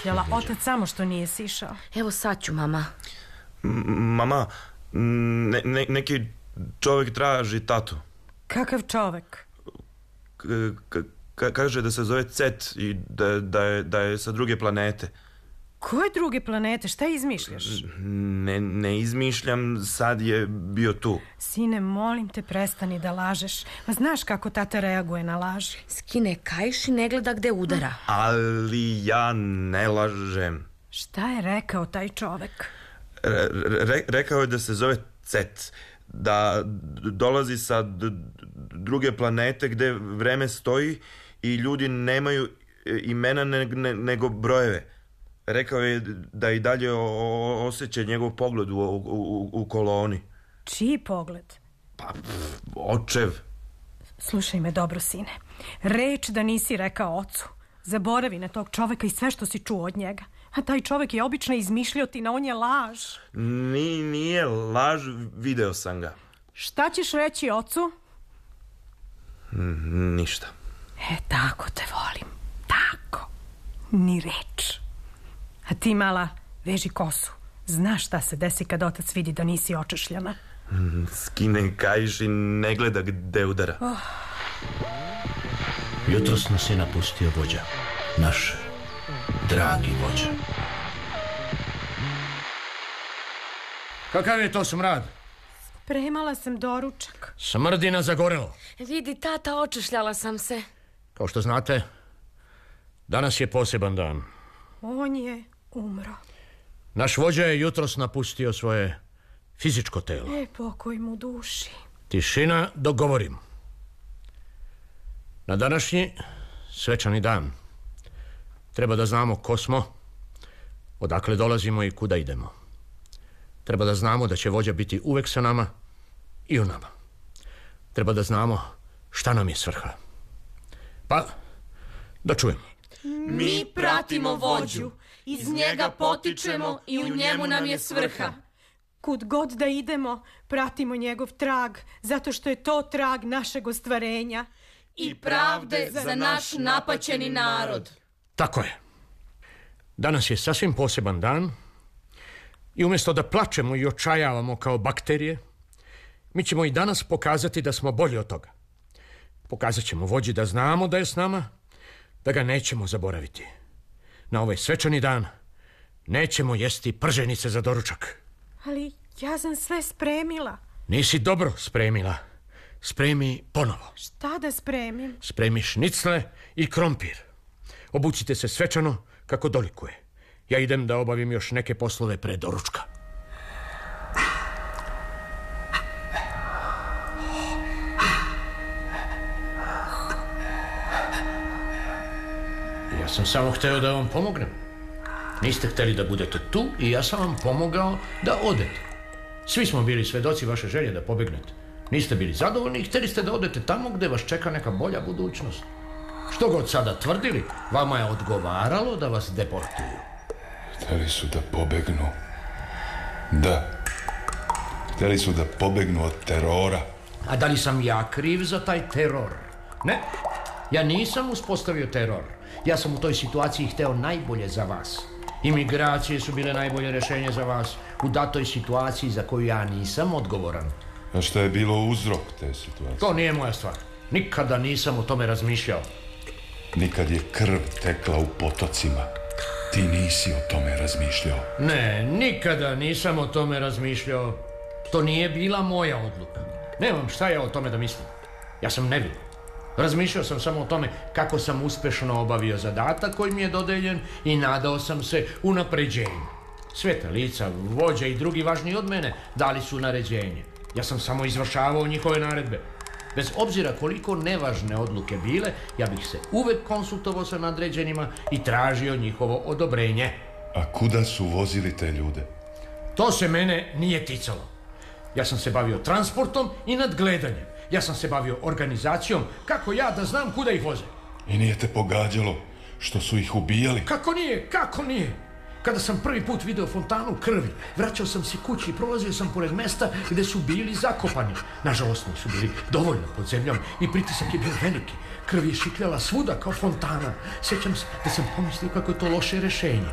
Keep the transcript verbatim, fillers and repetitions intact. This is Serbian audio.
očešljala. Otac samo što nije sišao. Evo sad ću, mama. Mama, ne, ne, neki čovjek traži tatu. Kakav čovjek? K, k, kaže da se zove Cet i da, da, je, da je sa druge planete. Koje druge planete? Šta izmišljaš? Ne, ne izmišljam, sad je bio tu. Sine, molim te, prestani da lažeš. Ma znaš kako tata reaguje na laž? Skine kaiš i ne gleda gde udara. Ali ja ne lažem. Šta je rekao taj čovek? Re, re, rekao je da se zove Cet, da dolazi sa d, druge planete gde vreme stoji i ljudi nemaju imena ne, ne, nego brojeve. Rekao je da i dalje osjeća njegov pogled u, u, u, u koloni. Čiji pogled? Pa, očev. Slušaj me dobro, sine. Reč da nisi rekao ocu. Zaboravi na tog čoveka i sve što si čuo od njega. A taj čovek je obično izmišljotina, on je laž. Ni, nije laž, video sam ga. Šta ćeš reći ocu? N- ništa. E, tako te volim. Tako. Ni reč. A ti, mala, veži kosu. Znaš šta se desi kad otac vidi da nisi očešljana? Skine kaiš i ne gleda gde udara. Oh. Jutros nas je napustio vođa. Naš dragi vođa. Kakav je to smrad? Spremala sam doručak. Smrdi na zagorelo. Vidi, tata, očešljala sam se. Kao što znate, danas je poseban dan. On je umro. Naš vođa je jutros napustio svoje fizičko telo. E, pokoj mu duši. Tišina, dogovorim. Na današnji svečani dan treba da znamo ko smo, odakle dolazimo i kuda idemo. Treba da znamo da će vođa biti uvek sa nama i u nama. Treba da znamo šta nam je svrha. Pa, da čujemo. Mi pratimo vođu, iz njega potičemo i u njemu nam je svrha. Kud god da idemo, pratimo njegov trag, zato što je to trag našeg ostvarenja. I pravde za naš napaćeni narod. Tako je. Danas je sasvim poseban dan i umjesto da plačemo i očajavamo kao bakterije, mi ćemo i danas pokazati da smo bolji od toga. Pokazat ćemo vođi da znamo da je s nama, da ga nećemo zaboraviti. Na ovaj svečani dan nećemo jesti prženice za doručak. Ali ja sam sve spremila. Nisi dobro spremila. Spremi ponovo. Šta da spremim? Spremi šnicle i krompir. Obucite se svečano kako dolikuje. Ja idem da obavim još neke poslove pre doručka. Ja sam samo hteo da vam pomognem. Niste hteli da budete tu i ja sam vam pomogao da odete. Svi smo bili svedoci vaše želje da pobegnete. Niste bili zadovoljni i hteli ste da odete tamo gde vas čeka neka bolja budućnost. Što god sada tvrdili, vama je odgovaralo da vas deportuju. Hteli su da pobegnu. Da. Hteli su da pobegnu od terora. A da li sam ja kriv za taj teror? Ne. Ja nisam uspostavio teror. Ja sam u toj situaciji hteo najbolje za vas. Imigracije su bile najbolje rešenje za vas u datoj situaciji za koju ja nisam odgovoran. A šta je bilo uzrok te situacije? To nije moja stvar. Nikada nisam o tome razmišljao. Nikad je krv tekla u potocima. Ti nisi o tome razmišljao. Ne, nikada nisam o tome razmišljao. To nije bila moja odluka. Nemam šta ja o tome da mislim. Ja sam nevin. Razmišljao sam samo o tome kako sam uspešno obavio zadatak koji mi je dodeljen i nadao sam se unapređenju. Sveta lica, vođa i drugi važniji od mene dali su naređenje. Ja sam samo izvršavao njihove naredbe. Bez obzira koliko nevažne odluke bile, ja bih se uvek konsultovao sa nadređenima i tražio njihovo odobrenje. A kuda su vozili te ljude? To se mene nije ticalo. Ja sam se bavio transportom i nadgledanjem. Ja sam se bavio organizacijom, kako ja da znam kuda ih voze. I nije te pogađalo što su ih ubijali? Kako nije, kako nije? Kada sam prvi put video fontanu krvi, vraćao sam se kući i prolazio sam pored mesta gde su bili zakopani. Nažalost, nisu bili dovoljno pod zemljom i pritisak je bio veliki. Krv je šikljala svuda kao fontana. Sjećam se da sam pomislio kako je to loše rešenje.